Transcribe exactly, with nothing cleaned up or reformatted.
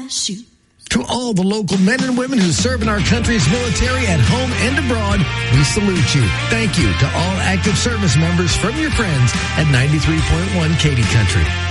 parachute. To all the local men and women who serve in our country's military at home and abroad, we salute you. Thank you to all active service members from your friends at ninety-three point one Katy Country.